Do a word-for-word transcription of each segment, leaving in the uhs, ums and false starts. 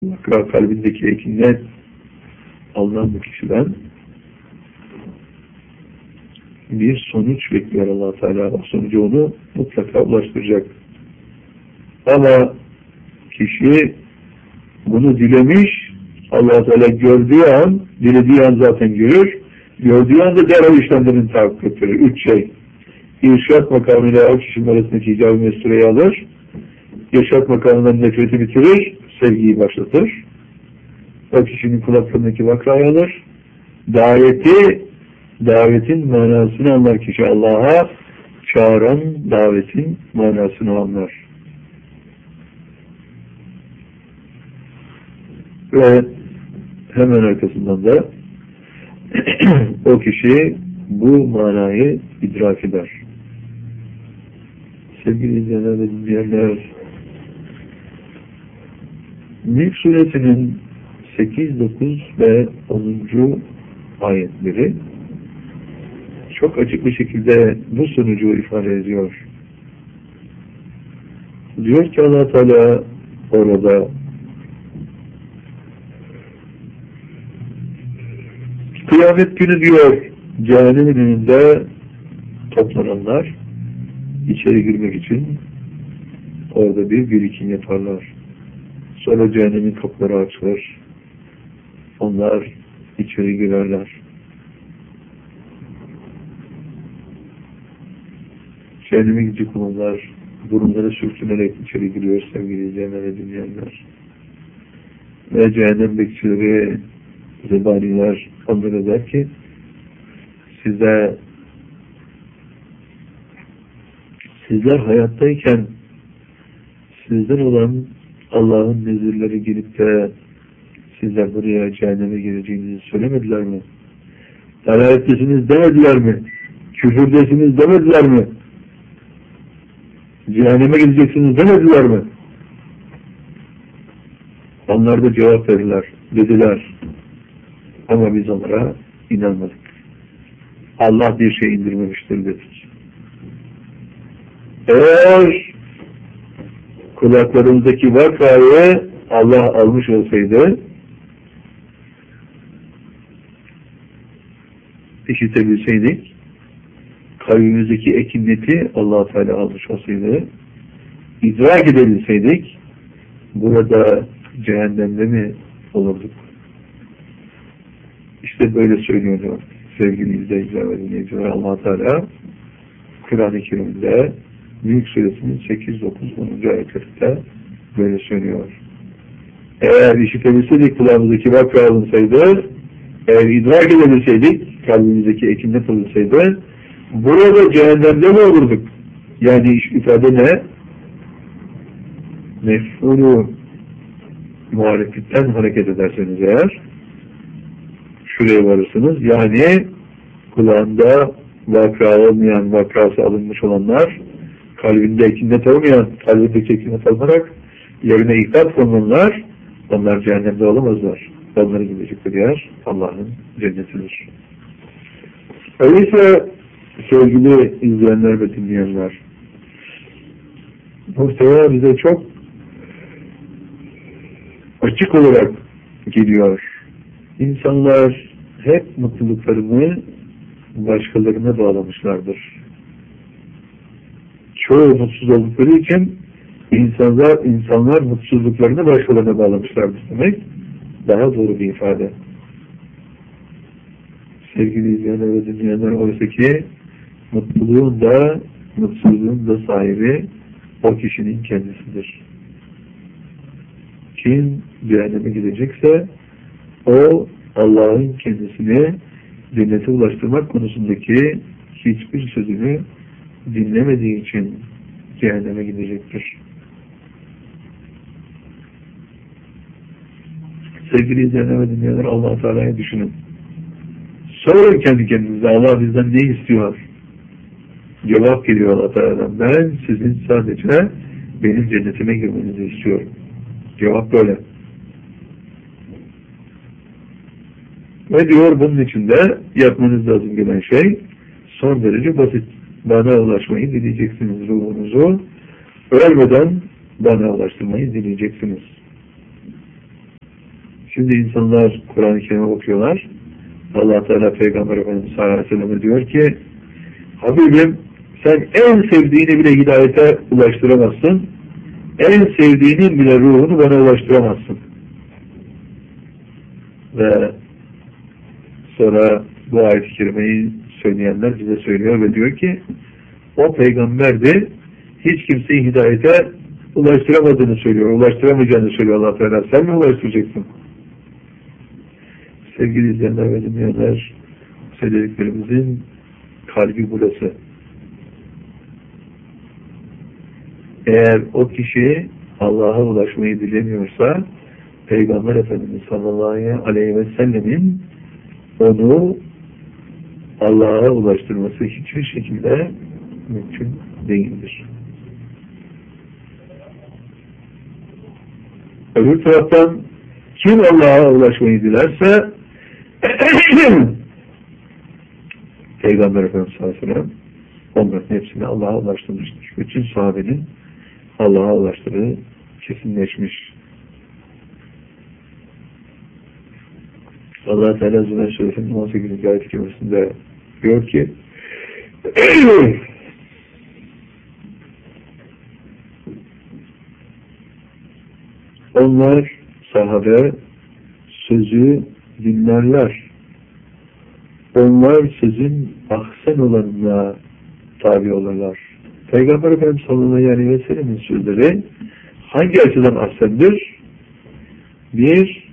vakra kalbindeki ekinden alınan bu kişiden bir sonuç bekliyor Allah Teala. O sonucu onu mutlaka ulaştıracak. Ama kişi bunu dilemiş, Allah Teala gördüğü an, dilediği an zaten görür. Gördüğü anda derhal işlemlerini tahakkuk ettirir. Üç şey. İrşad makamıyla o kişinin arasındaki icab-ı mesureyi alır. İrşad makamından nefreti bitirir. Sevgiyi başlatır. O kişinin kulaklarındaki vakrayı alır. Daveti, davetin manasını anlar kişi. Allah'a çağıran davetin manasını anlar. Ve hemen arkasından da o kişi bu manayı idrak eder. Sevgili izleyenler ve dinleyenler, Mülk Suresinin sekiz, dokuz ve onuncu ayetleri çok açık bir şekilde bu sonucu ifade ediyor. Diyor ki Allah Teala orada kıyamet günü diyor cehennemin önünde toplananlar içeri girmek için orada bir birikim yaparlar. Sonra cehennemin kapıları açılır. Onlar içeri girerler. Cehenneme gidecek olanlar burunları sürtünerek içeri giriyor sevgili izleyenler ve dinleyenler. Ve cehennem bekçileri, zebaniler onlara der ki size sizler hayattayken sizden olan Allah'ın nezirleri gelip de sizler buraya cehenneme gireceğinizi söylemediler mi? Dalaletlisiniz demediler mi? Küfürdesiniz demediler mi? Cehenneme gideceksiniz demediler mi? Onlar da cevap verirler. Dediler. Ama biz onlara inanmadık. Allah bir şey indirmemiştir dedik. Eğer kulaklarımızdaki vakayı Allah almış olsaydı, işitebilseydik, kalbimizdeki ekinleti Allah Teala almış olsaydı, idrak edebilseydik, burada cehennemde mi olurduk? İşte böyle söylüyor sevgili izleyiciler ve dinleyiciler Allah Teala Kur'an-ı Kerim'de Mülk Suresinin sekiz, dokuz, onuncu ayetlerinde böyle söylüyor. Eğer işitebilseydik kulağımızdaki vakra alınsaydı, eğer idrak edebilseydik, kalbimizdeki ekinlet alınsaydı, burada cehennemde mi olurduk? Yani iş ifade ne? Mef'ulü muhalefetten hareket ederseniz eğer, şuraya varırsınız. Yani kulağında vakra olmayan, vakrası alınmış olanlar, kalbinde ekinlet olmayan, kalbindeki ekinlet alınarak yerine iktat konulurlar, onlar cehennemde olamazlar. Onların gidecekleri yer Allah'ın cennetidir. Öyleyse sevgili izleyenler ve dinleyenler, bu sefer bize çok açık olarak geliyor. İnsanlar hep mutluluklarını başkalarına bağlamışlardır. Çoğu mutsuz oldukları için insanlar insanlar mutsuzluklarını başkalarına bağlamışlardır demek daha doğru bir ifade. Sevgili izleyenler ve dinleyenler, oysa ki mutluluğun da mutsuzluğun da sahibi o kişinin kendisidir. Kim cehenneme gidecekse o Allah'ın kendisini cennete ulaştırmak konusundaki hiçbir sözünü dinlemediği için cehenneme gidecektir. Sevgili izleyenler ve dinleyenler, Allah-u Teala'yı düşünün. Sorun kendi kendinize, Allah bizden ne istiyor? Cevap geliyor Allah Teala'dan. Ben sizin sadece benim cennetime girmenizi istiyorum. Cevap böyle. Ve diyor bunun için de yapmanız lazım gelen şey son derece basit. Bana ulaşmayı dileyeceksiniz ruhunuzu. Ölmeden bana ulaştırmayı dileyeceksiniz. Şimdi insanlar Kur'an-ı Kerim'e okuyorlar. Allah Teala Peygamber Efendimiz sallallahu aleyhi ve sellem'e diyor ki, Habibim sen en sevdiğini bile hidayete ulaştıramazsın. En sevdiğinin bile ruhunu bana ulaştıramazsın. Ve sonra bu ayet-i kerimeyi söyleyenler bize söylüyor ve diyor ki o peygamber de hiç kimseyi hidayete ulaştıramadığını söylüyor. Ulaştıramayacağını söylüyor Allah Teala. Sen mi ulaştıracaksın? Sevgili izleyenler ve dinleyenler, söylediklerimizin kalbi burası. Eğer o kişi Allah'a ulaşmayı dilemiyorsa Peygamber Efendimiz sallallahu aleyhi ve sellemin onu Allah'a ulaştırması hiçbir şekilde mümkün değildir. Öbür taraftan kim Allah'a ulaşmayı dilerse Peygamber Efendimiz sallallahu aleyhi ve sellem onların hepsini Allah'a ulaştırmıştır. Bütün sahabenin Allah'a ulaştırdığı kesinleşmiş. Allah Teala Zümer Suresinin on sekizinci ayet-i kerimesinde diyor ki onlar sahabe sözü dinlerler. Onlar sözün ahsen olanına tabi olurlar. Peygamber Efendimiz sallallahu aleyhi ve sellem'in sözleri hangi açıdan ahsendir? Bir,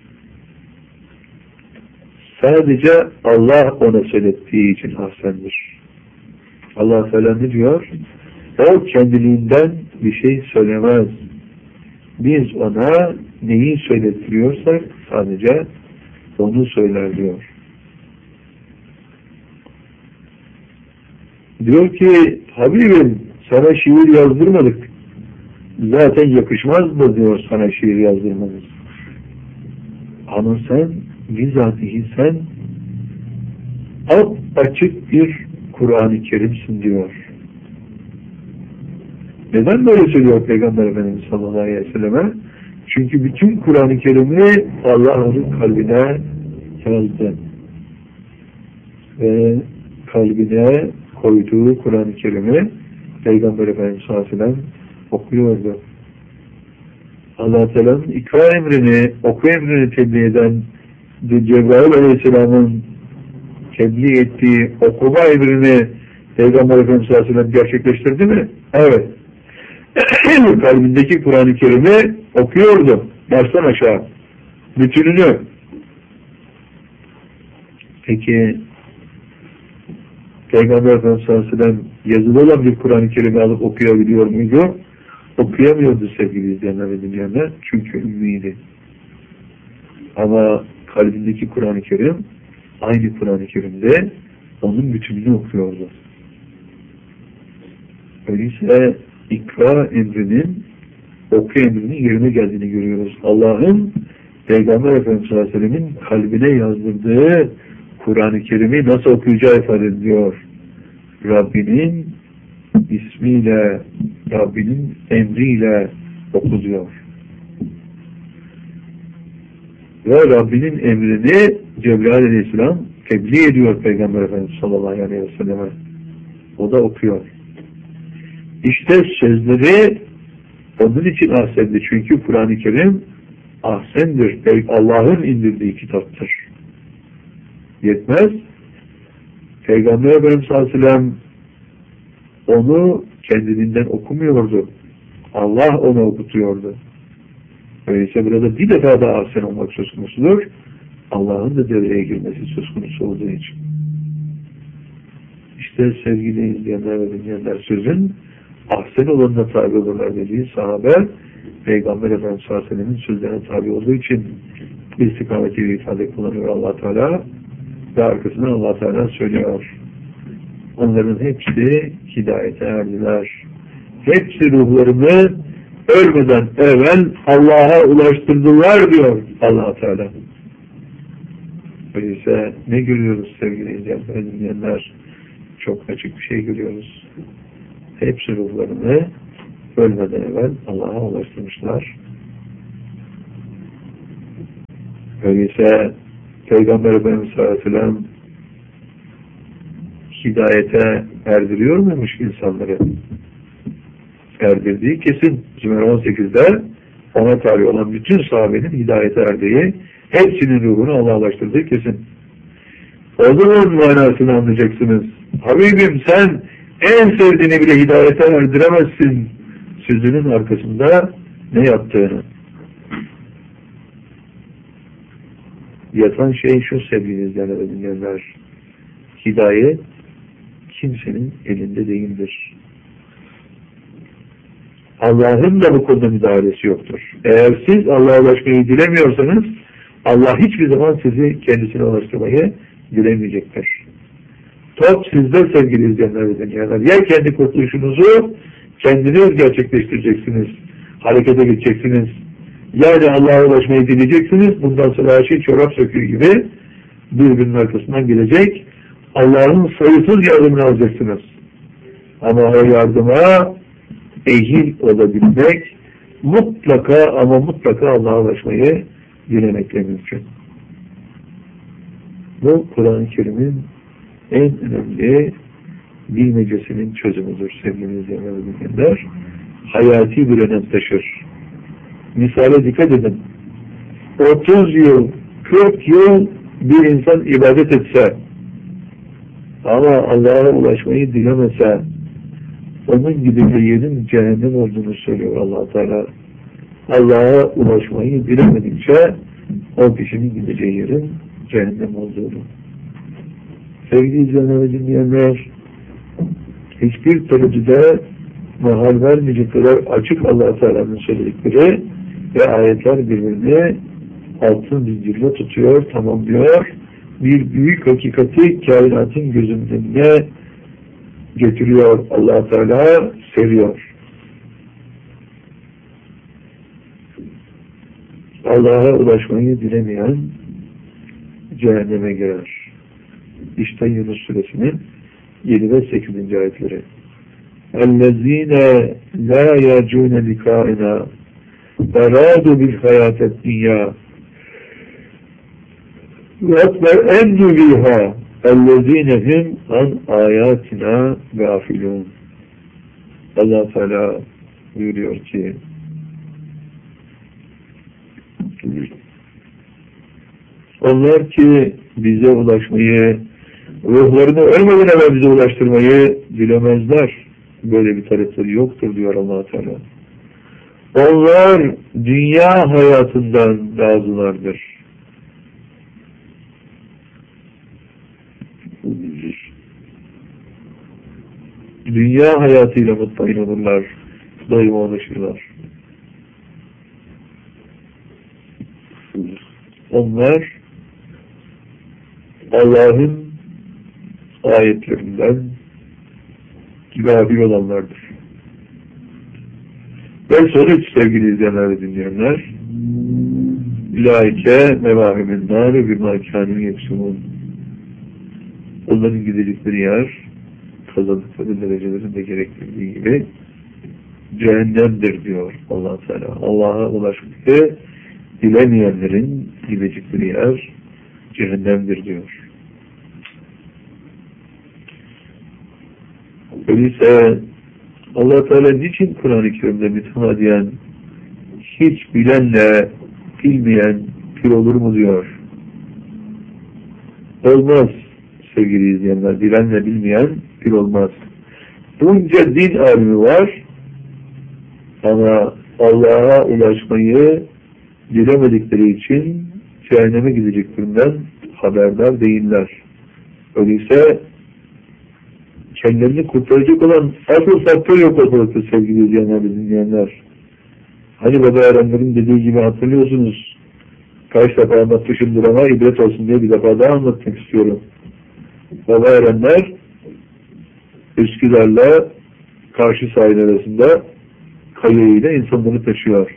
sadece Allah ona söylettiği için ahsendir. Allah Teala ne diyor? O kendiliğinden bir şey söylemez. Biz ona neyi söylettiriyorsak sadece onu söyler diyor. Diyor ki Habibim sana şiir yazdırmadık. Zaten yakışmaz mı diyor sana şiir yazdırmamız. Ama sen bizatihi sen açık bir Kur'an-ı Kerim'sin diyor. Neden böyle söylüyor Peygamber Efendimiz sallallahu aleyhi ve selleme? Çünkü bütün Kur'an-ı Kerim'i Allah onun kalbine yazdı. Ve kalbine koyduğu Kur'an-ı Kerim'i Peygamber Efendimiz sallallahu aleyhi ve sellem okuyordu. Allah Teala'nın ikra emrini, oku emrini tebliğ eden Cebrail Aleyhisselam'ın tebliğ ettiği okuma emrini Peygamber Efendimiz sallallahu aleyhi ve sellem gerçekleştirdi mi? Evet. Kalbindeki Kur'an-ı Kerim'i okuyordu. Baştan aşağı. Bütününü. Peki Peygamber Efendimiz sallallahu aleyhi ve sellem yazılı olan bir Kur'an-ı Kerim'i alıp okuyabiliyor muydu? Okuyamıyordu sevgili izleyenler ve dinleyenler. Çünkü ümmiydi. Ama kalbindeki Kur'an-ı Kerim aynı Kur'an-ı Kerim'de onun bütününü okuyordu. Öyleyse ikra emrinin oku emrinin yerine geldiğini görüyoruz. Allah'ın Peygamber Efendimiz sallallahu aleyhi ve sellem'in kalbine yazdırdığı Kur'an-ı Kerim'i nasıl okuyacağı ifade ediliyor. Rabbinin ismiyle, Rabbinin emriyle okuluyor. Ve Rabbinin emrini Cebrail aleyhisselam tebliğ ediyor Peygamber Efendimiz sallallahu aleyhi ve selleme. O da okuyor. İşte sözleri onun için ahsendi. Çünkü Kur'an-ı Kerim ahsendir. Allah'ın indirdiği kitaptır. Yetmez. Peygamber Efendimiz sallallahu aleyhi ve sellem onu kendiliğinden okumuyordu. Allah onu okutuyordu. Öyleyse burada bir defa da ahsen olmak söz konusudur. Allah'ın da devreye girmesi söz konusu olduğu için. İşte sevgili izleyenler ve dinleyenler sözün ahsen olanına tabi olurlar dediği sahabe Peygamber Efendimiz sallallahu aleyhi ve sellem'in sözlerine tabi olduğu için istikameti bir ifade kullanıyor Allah Teala ve arkasından Allah Teala söylüyor. Onların hepsi hidayete erdiler. Hepsi ruhlarını ölmeden evvel Allah'a ulaştırdılar diyor Allah Teala. Öyleyse ne görüyoruz sevgili izleyenler, dinleyenler? Çok açık bir şey görüyoruz. Hepsi ruhlarını ölmeden evvel Allah'a ulaştırmışlar. Öyleyse Peygamber Efendimiz sallallahu aleyhi ve sellem hidayete erdiriyor muymuş insanları? Erdirdiği kesin. Zümer on sekizde ona tabi olan bütün sahabenin hidayete erdiği, hepsinin ruhunu Allah'laştırdığı kesin. O zaman manasını anlayacaksınız. Habibim sen en sevdiğini bile hidayete erdiremezsin sözünün arkasında ne yaptığını. Yatan şey şu sevgili izleyenler ve dinleyenler. Hidayet kimsenin elinde değildir. Allah'ın da bu konuda müdahalesi yoktur. Eğer siz Allah'a ulaşmayı dilemiyorsanız Allah hiçbir zaman sizi kendisine ulaştırmayı dilemeyecektir. Top sizde sevgili izleyenler ve dinleyenler. Ya kendi kurtuluşunuzu kendiniz gerçekleştireceksiniz. Harekete geçeceksiniz. Yani Allah'a ulaşmayı dileyeceksiniz. Bundan sonra her şey çorap söküğü gibi birbirinin arkasından gelecek. Allah'ın sayısız yardımını alacaksınız. Ama o yardıma ehil olabilmek mutlaka ama mutlaka Allah'a ulaşmayı dilemekle mümkün. Bu Kur'an-ı Kerim'in en önemli bilmecesinin çözümüdür sevgili izleyenler. Hayati bir önem taşır. Misale dikkat edin. otuz yıl, kırk yıl bir insan ibadet etse ama Allah'a ulaşmayı dilemese onun gideceği yerin cehennem olduğunu söylüyor Allah Teala. Allah'a ulaşmayı dilemedikçe o kişinin gideceği yerin cehennem olduğunu. Sevgili izleyenler ve dinleyenler, hiçbir tereddüde mahal vermeyecek kadar açık Allah Teala'nın söyledikleri ve ayetler birbirini altın zincirle tutuyor, tamamlıyor. Bir büyük hakikati kainatın gözünün önüne getiriyor Allah Teala, seriyor. Allah'a ulaşmayı dilemeyen cehenneme girer. İşte Yunus suresinin yedi ve sekizinci ayetleri. اَلَّذ۪ينَ لَا يَرْجُونَ لِقَائِنَا وَرَادُوا بِالْحَيَاةِ الدُّنْيَا وَاطْمَأَنُّوا بِهَا اَلَّذ۪ينَ هُمْ عَنْ آيَاتِنَا غَافِلُونَ. Allah Teala buyuruyor ki onlar ki bize ulaşmayı, ruhlarını ölmeden evvel bize ulaştırmayı dilemezler. Böyle bir talepleri yoktur diyor Allah Teala. Onlar dünya hayatından razılardır. Dünya hayatıyla mutmain olurlar, daima ulaşırlar. Onlar Allah'ın ayetlerinden gafil olanlardır. Ve sonuç sevgili izleyenler ve dinleyenler, ilaike mevahimin nâri bir mâkânî yeksumun. Onların gidecekleri yer, kazandıkları derecelerin de gerektirdiği gibi cehennemdir diyor Allah Teala. Allah'a ulaşmayı dilemeyenlerin gidecekleri yer cehennemdir diyor. Öyleyse Allah Teala niçin Kur'an-ı Kerim'de mütemadiyen hiç bilenle bilmeyen pir olur mu diyor? Olmaz sevgili izleyenler. Bilenle bilmeyen pir olmaz. Bunca din alimi var ama Allah'a ulaşmayı dilemedikleri için cehenneme gideceklerinden haberdar değiller. Öyleyse kendilerini kurtaracak olan asıl faktör yok ortalıkta sevgili izleyenler ve dinleyenler. Hani Baba Erenler'in dediği gibi hatırlıyorsunuz. Kaç defa anlatmışımdır ama ibret olsun diye bir defa daha anlatmak istiyorum. Baba Erenler Üsküdar'la karşı sahil arasında kayığıyla insanları taşıyor.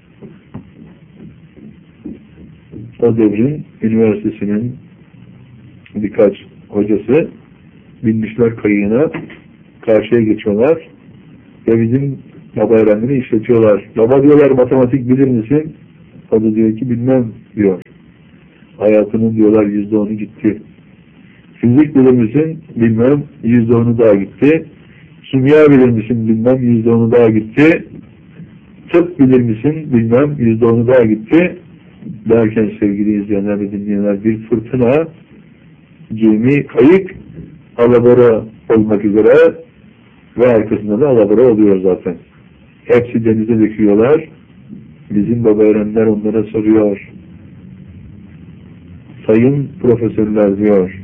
O devrin üniversitesinin birkaç hocası binmişler kayığına, karşıya geçiyorlar ve bizim Baba Erenleri işletiyorlar. Baba diyorlar, matematik bilir misin? O da diyor ki bilmem diyor. Hayatının diyorlar yüzde onu gitti. Fizik bilir misin? Bilmem, yüzde onu daha gitti. Kimya bilir misin? Bilmem, yüzde onu daha gitti. Tıp bilir misin? Bilmem, yüzde onu daha gitti. Derken sevgili izleyenler ve dinleyenler, bir fırtına, gemi, kayık alabora olmak üzere ve arkasında da alabora oluyor zaten. Hepsi denize döküyorlar. Bizim baba öğrenler onlara soruyor. Sayın profesörler diyor.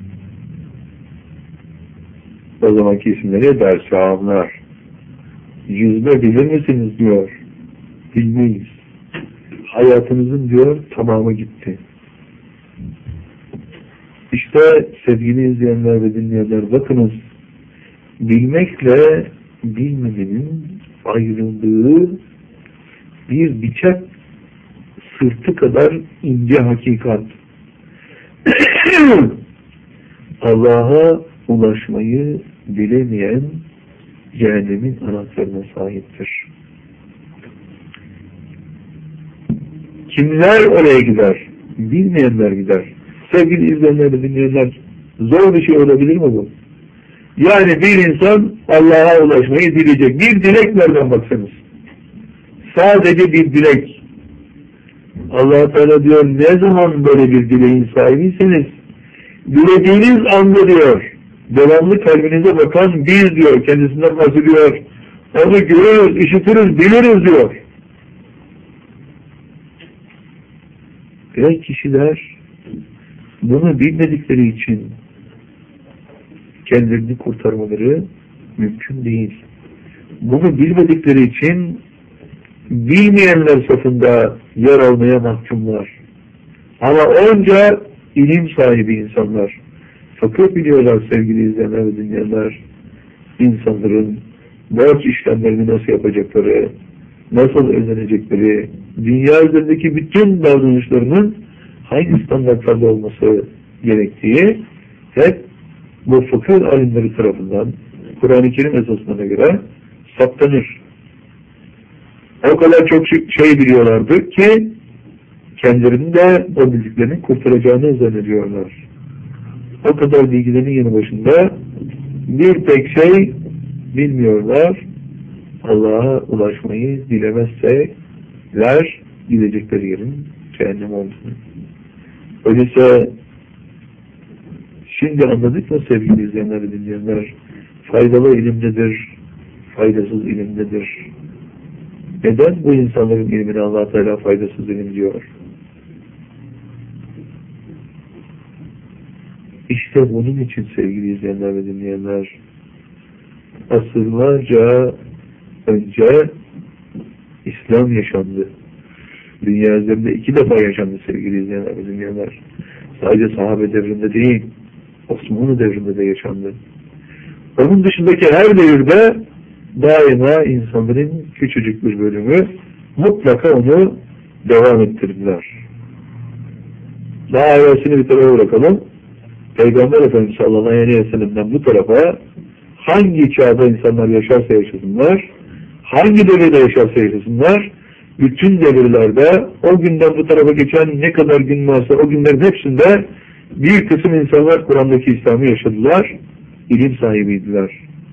O zamanki isimleri dersi ağamlar. Yüzme bilir misiniz diyor. Bilmeyiz. Hayatınızın diyor tamamı gitti. İşte sevgili izleyenler ve dinleyenler, bakınız, bilmekle bilmemenin ayrıldığı bir bıçak sırtı kadar ince hakikat. Allah'a ulaşmayı bilemeyen cehennemin anahtarına sahiptir. Kimler oraya gider? Bilmeyenler gider. Sevgili izleyenler ve dinleyenler, zor bir şey olabilir mi bu? Yani bir insan Allah'a ulaşmayı dileyecek. Bir dilek nereden baksanız? Sadece bir dilek. Allah Teala diyor, ne zaman böyle bir dileğin sahibiyseniz, dilediğiniz anda diyor, devamlı kalbinize bakan biz diyor, kendisinden bahsediyor. Onu görürüz, işitiriz, biliriz diyor. Ve kişiler bunu bilmedikleri için kendilerini kurtarmaları mümkün değil. Bunu bilmedikleri için bilmeyenler safında yer almaya mahkumlar. Ama onca ilim sahibi insanlar, fıkıh biliyorlar sevgili izleyenler ve dinleyenler, insanların borç işlemlerini nasıl yapacakları, nasıl ödenecekleri, dünya üzerindeki bütün davranışlarının hangi standartlarda olması gerektiği hep bu fıkıh alimleri tarafından Kur'an-ı Kerim esaslarına göre saptanır. O kadar çok şey biliyorlardı ki kendilerini de o bildiklerinin kurtaracağını zannediyorlar. O kadar bilgilerin yanı başında bir tek şey bilmiyorlar. Allah'a ulaşmayı dilemezseler gidecekleri yerin cehennem olduğunu. Öyleyse şimdi anladık mı sevgili izleyenler ve dinleyenler? Faydalı ilim nedir? Faydasız ilim nedir? Neden bu insanların ilmini Allah Teala faydasız ilim diyor? İşte bunun için sevgili izleyenler ve dinleyenler, asırlarca önce İslam yaşandı. Dünya üzerinde iki defa yaşandı sevgili izleyenler ve dinleyenler. Sadece sahabe devrinde değil, Osmanlı devrinde de yaşandı. Onun dışındaki her devirde daima insanların küçücük bir bölümü mutlaka onu devam ettirdiler. Daha evvelsini bir tarafa bırakalım. Peygamber Efendimiz sallallahu aleyhi ve sellem'den bu tarafa hangi çağda insanlar yaşarsa yaşasınlar, hangi devirde yaşarsa yaşasınlar, bütün devirlerde o günden bu tarafa geçen ne kadar gün varsa o günlerin hepsinde bir kısım insanlar Kur'an'daki İslam'ı yaşadılar, ilim sahibiydiler.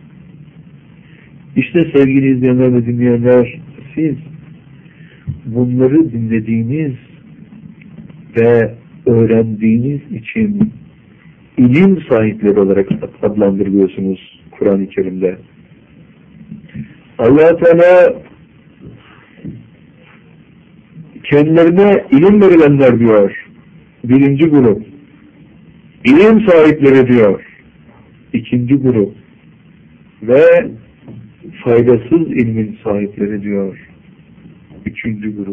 İşte sevgili izleyenler ve dinleyenler, siz bunları dinlediğiniz ve öğrendiğiniz için ilim sahipleri olarak adlandırılıyorsunuz Kur'an-ı Kerim'de. Allah Teala kendilerine ilim verilenler diyor. Birinci grup. İlim sahipleri diyor. İkinci grup. Ve faydasız ilmin sahipleri diyor. Üçüncü grup.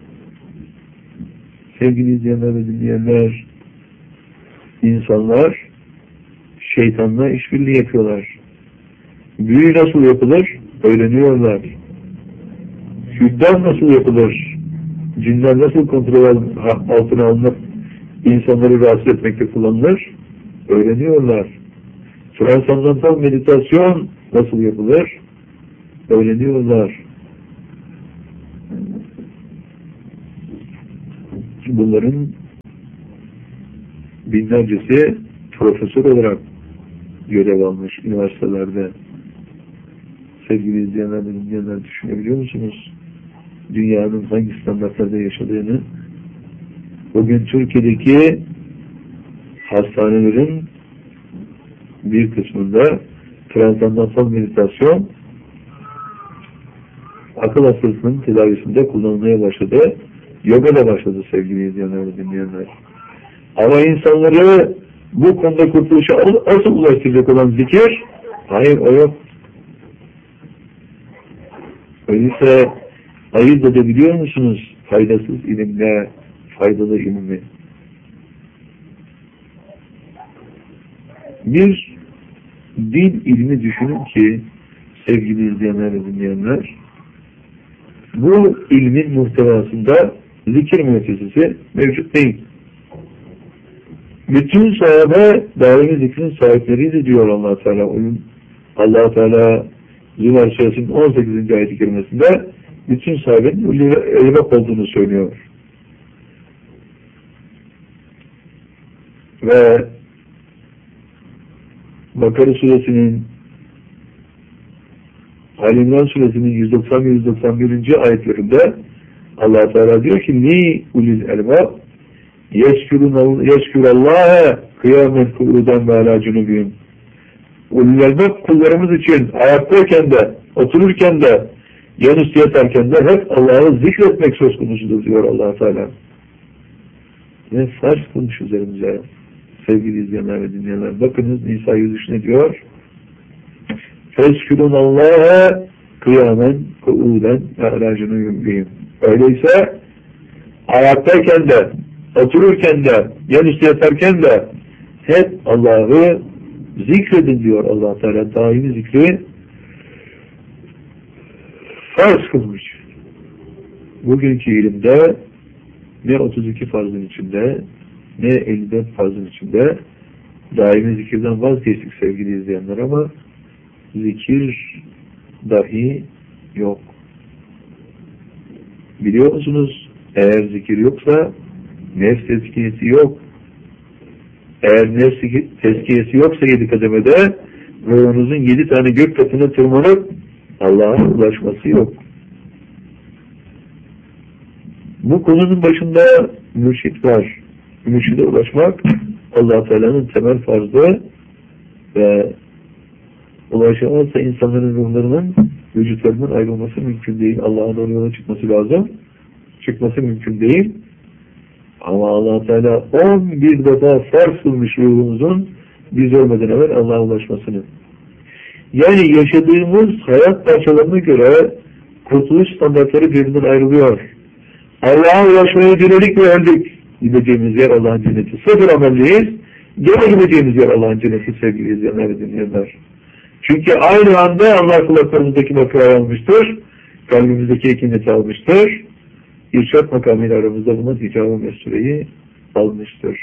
Sevgili izleyenler ve dinleyenler, insanlar şeytanla işbirliği yapıyorlar. Büyü nasıl yapılır? Öğreniyorlar. Hüddam nasıl yapılır? Cinler nasıl kontrol altına alınıp insanları rahatsız etmekte kullanılır? Öğreniyorlar. Transandantal meditasyon nasıl yapılır? Öğreniyorlar. Bunların binlercesi profesör olarak görev almış üniversitelerde. Sevgili izleyenler, dinleyenler, düşünebiliyor musunuz? Dünyanın hangi standartlarda yaşadığını. Bugün Türkiye'deki hastanelerin bir kısmında transandansal meditasyon akıl hastasının tedavisinde kullanılmaya başladı. Yoga da başladı sevgili izleyenler ve dinleyenler. Ama insanları bu konuda kurtuluşa asıl ulaştıracak olan zikir, hayır o yok. Öyleyse ayırt edebiliyor musunuz faydasız ilimle faydalı ilmi? Bir din ilmi düşünün ki sevgili izleyenler ve dinleyenler, bu ilmin muhtevasında zikir müessesesi mevcut değil. Bütün sahabe daimi zikrin sahipleriydi diyor Allah Teala. Allah Teala Zümer Suresinin on sekizinci ayet-i kerimesinde bütün sahabenin evrak olduğunu söylüyor. Ve Bakara Suresinin, Ali İmran Suresinin yüz doksan yüz doksan birinci ayetlerinde Allah Teala diyor ki ni ulil elbab yeşkürallâhe kıyamet ku'uden ve alâ cunubihim. Ulil elbab kullarımız için ayaktayken de, otururken de, yan üstü yatarken de hep Allah'ı zikretmek söz konusudur diyor Allah Teala. Ve farz kılmış üzerimize sevgili izleyenler ve dinleyenler. Bakınız Nisa yüz üç ne diyor? Feskürün Allah'a kıyamen ku'uden ve alâ cunubihim. Öyleyse ayaktayken de, otururken de, yan üstü yatarken de hep Allah'ı zikredin diyor Allah Teala. Daimi zikri farz kılmış. Bugünkü ilimde ne otuz iki farzın içinde ne elli dört farzın içinde daimi zikirden vazgeçtik sevgili izleyenler, ama zikir dahi yok. Biliyor musunuz? Eğer zikir yoksa nefs tezkiyesi yok. Eğer nefs tezkiyesi yoksa yedi kademede ruhunuzun yedi tane gök katına tırmanıp Allah'a ulaşması yok. Bu konunun başında mürşit var. Mürşide ulaşmak Allah Teala'nın temel farzı ve ulaşamazsa insanların ruhlarının vücutlarının ayrılması mümkün değil. Allah'a doğru yola çıkması lazım. Çıkması mümkün değil. Ama Allah Teala on bir defa farz kılmış ruhumuzun biz ölmeden evvel Allah'a ulaşmasını. Yani yaşadığımız hayat parçalarına göre kurtuluş standartları birbirinden ayrılıyor. Allah'a ulaşmaya diledik ve öldük. Gideceğimiz yer Allah'ın cenneti. Sıfır amelliyiz. Gene gideceğimiz yer Allah'ın cenneti sevgili izleyenler ve dinleyenler. Çünkü aynı anda Allah kulaklarımızdaki makrayı almıştır. Kalbimizdeki ekineti almıştır. İrşad makamıyla aramızda buna icabı mesureyi almıştır.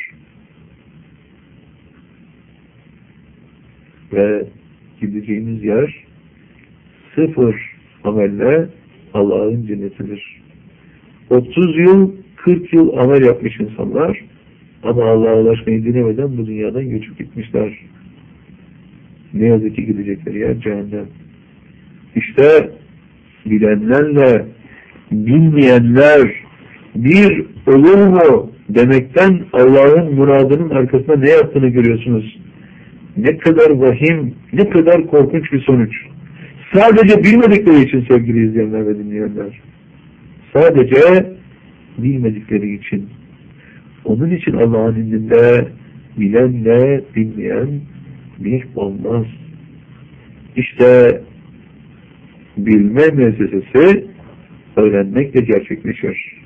Ve gideceğimiz yer sıfır amelle Allah'ın cennetidir. otuz yıl, kırk yıl amel yapmış insanlar ama Allah'a ulaşmayı dilemeden bu dünyadan göçüp gitmişler. Ne yazık ki gidecekleri yer cehennem. İşte bilenlerle bilmeyenler bir olur mu demekten Allah'ın muradının arkasında ne yaptığını görüyorsunuz. Ne kadar vahim, ne kadar korkunç bir sonuç. Sadece bilmedikleri için sevgili izleyenler ve dinleyenler. Sadece bilmedikleri için. Onun için Allah'ın indinde bilenle bilmeyen bir olmaz. İşte bilme müessesesi öğrenmekle gerçekleşir.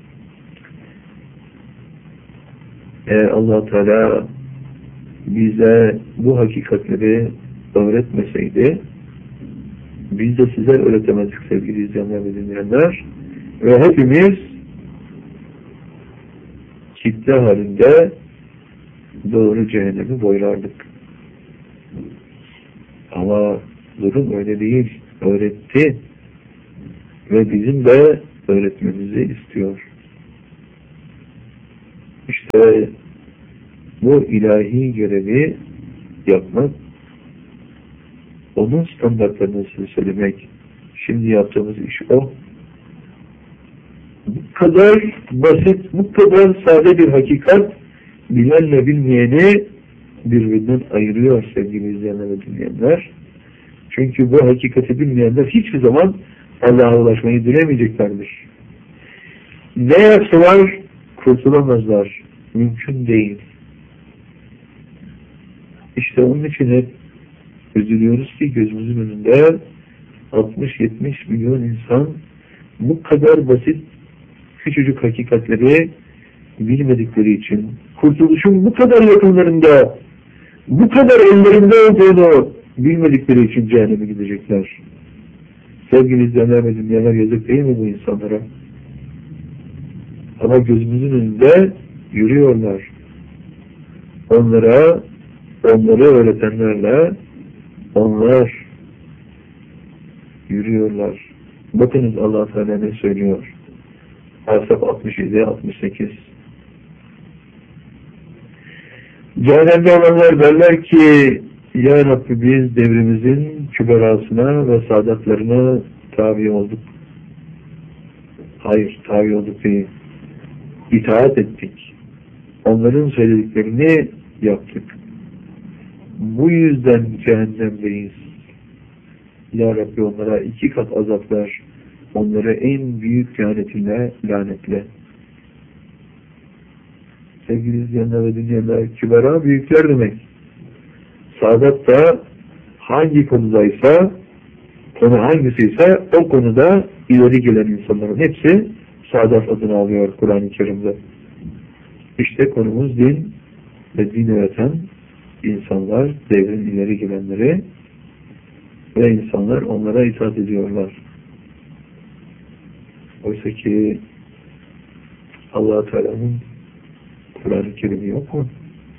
Eğer Allah Teala bize bu hakikatleri öğretmeseydi biz de size öğretemezdik sevgili izleyenler ve dinleyenler ve hepimiz kitle halinde doğru cehennemi boylardık. Ama durum öyle değil. Öğretti ve bizim de öğretmemizi istiyor. İşte bu ilahi görevi yapmak, onun standartlarını size söylemek, şimdi yaptığımız iş o. Bu kadar basit, bu kadar sade bir hakikat, bilenle bilmeyeni birbirinden ayırıyor sevgili izleyenler ve dinleyenler. Çünkü bu hakikati bilmeyenler hiçbir zaman Allah'a ulaşmayı dilemeyeceklerdir. Ne yapsalar kurtulamazlar. Mümkün değil. İşte onun için hep üzülüyoruz ki gözümüzün önünde altmış yetmiş milyon insan bu kadar basit küçücük hakikatleri bilmedikleri için, kurtuluşun bu kadar yakınlarında, bu kadar ellerinde olduğunu bilmedikleri için cehenneme gidecekler. Sevgili izleyenler ve dinleyenler, yazık değil mi bu insanlara? Ama gözümüzün önünde yürüyorlar. Onlara, onları öğretenlerle onlar yürüyorlar. Bakınız Allah Teala ne söylüyor? Asaf altmış yedi altmış sekiz. Cehennemde olanlar derler ki, Ya Rabbi biz devrimizin küberasına ve saadatlarına tabi olduk. Hayır, tabi olduk değil. İtaat ettik. Onların söylediklerini yaptık. Bu yüzden cehennemdeyiz. Ya Rabbi onlara iki kat azap ver. Onları en büyük lanetinle lanetle. Sevgili izleyenler ve dinleyenler, kübera büyükler demek. Saadat da hangi konudaysa, konu hangisiyse o konuda ileri gelen insanların hepsi saadat adını alıyor Kur'an-ı Kerim'de. İşte konumuz din ve din öğreten insanlar, devrin ileri gelenleri ve insanlar onlara itaat ediyorlar. Oysa ki Allah-u Teala'nın Kur'an-ı Kerim'i yok mu?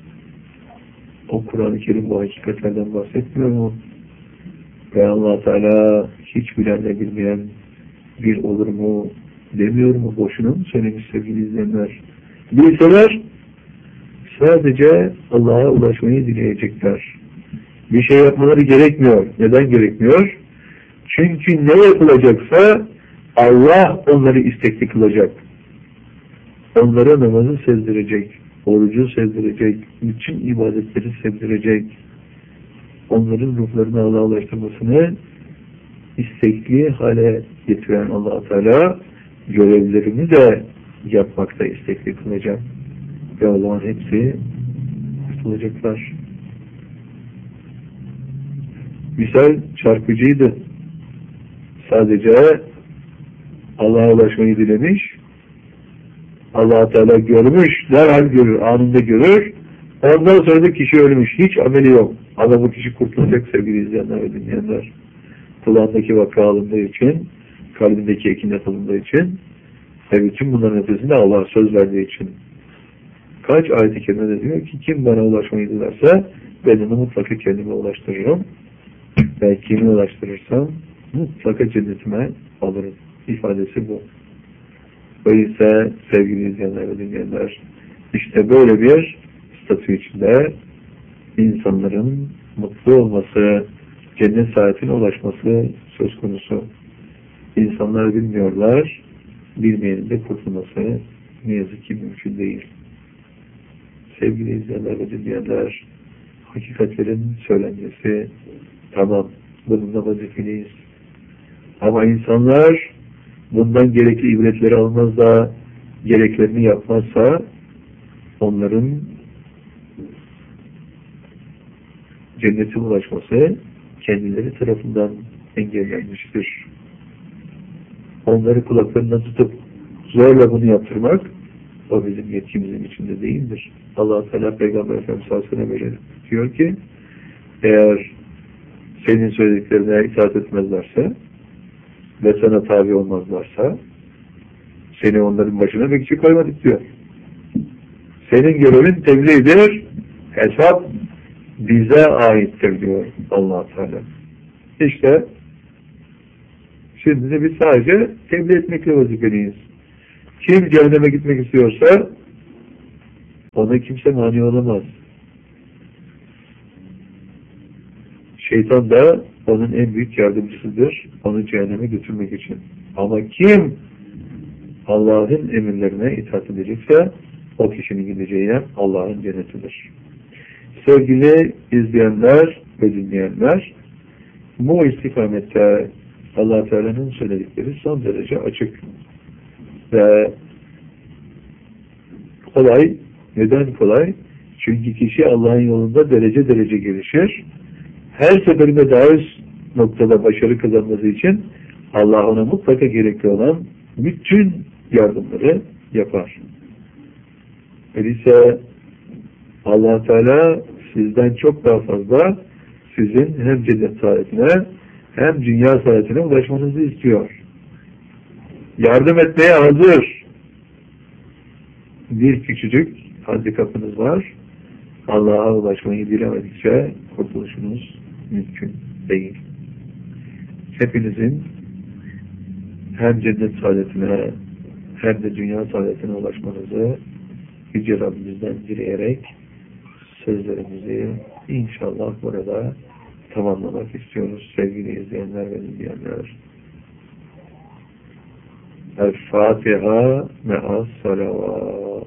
O Kur'an-ı Kerim bu hakikatlerden bahsetmiyor mu? Ve Allah Teala hiç bilenle bilmeyen bir olur mu demiyor mu? Boşuna mı söylemiş sevgili izleyenler? Bilseler sadece Allah'a ulaşmayı dileyecekler. Bir şey yapmaları gerekmiyor. Neden gerekmiyor? Çünkü ne yapılacaksa Allah onları istekli kılacak. Onlara namazı sevdirecek, orucu sevdirecek, bütün ibadetleri sevdirecek. Onların ruhlarını Allah'a ulaştırmasını istekli hale getiren Allah-u Teala görevlerini de yapmakta istekli kılacak. Ve Allah'ın hepsi kurtulacaklar. Misal çarpıcıydı. Sadece Allah'a ulaşmayı dilemiş, Allah-u Teala görmüş, derhal görür, anında görür. Ondan sonra da kişi ölmüş, hiç ameli yok. Ama bu kişi kurtulacak sevgili izleyenler ve dinleyenler. Kulağındaki vaka alındığı için, kalbindeki ekinet alındığı için ve bütün bunların ötesinde Allah'a söz verdiği için. Kaç ayet-i kerimede diyor ki, kim bana ulaşmayı dilerse ben onu mutlaka kendime ulaştırırım. Ve kimi ulaştırırsam mutlaka cennetime alırım. İfadesi bu. Öyleyse sevgili izleyenler ve dinleyenler, işte böyle bir statü içinde insanların mutlu olması, cennet saadetine ulaşması söz konusu. İnsanlar bilmiyorlar, bilmeyenin de kurtulması ne yazık ki mümkün değil. Sevgili izleyenler ve dinleyenler, hakikatlerin söylenmesi, tamam, bununla vazifeliyiz. Ama insanlar bundan gerekli ibretleri almaz da gereklerini yapmazsa onların cennete ulaşması kendileri tarafından engellenmiştir. Onları kulaklarından tutup zorla bunu yaptırmak o bizim yetkimizin içinde değildir. Allah-u Teala Peygamber Efendimiz sallallahu aleyhi ve sellem böyle diyor ki, eğer senin söylediklerine itaat etmezlerse ve sana tabi olmazlarsa seni onların başına bekçi koymadık diyor. Senin görevin tebliğdir, hesap bize aittir diyor Allah-u Teala. İşte şimdi de biz sadece tebliğ etmekle vazifeliyiz. Kim cehenneme gitmek istiyorsa Ona kimse mani olamaz. Şeytan da onun en büyük yardımcısıdır. Onu cehenneme götürmek için. Ama kim Allah'ın emirlerine itaat edecekse o kişinin gideceği yer Allah'ın cennetidir. Sevgili izleyenler ve dinleyenler, bu istikamette Allah Teala'nın söyledikleri son derece açık ve kolay. Neden kolay? Çünkü kişi Allah'ın yolunda derece derece gelişir. Her seferinde daha üst noktada başarı kazanması için Allah ona mutlaka gerekli olan bütün yardımları yapar. Öyleyse Allah Teala sizden çok daha fazla sizin hem cennet saadetine hem dünya saadetine ulaşmanızı istiyor. Yardım etmeye hazır. Bir küçücük handikapınız var. Allah'a ulaşmayı bilemedikçe kurtuluşunuz mümkün değil. Hepinizin hem cennet saadetine hem de dünya saadetine ulaşmanızı Yüce Rabbimizden dileyerek sözlerimizi inşallah burada tamamlamak istiyoruz sevgili izleyenler ve dinleyenler. El-Fatiha me'as salavat.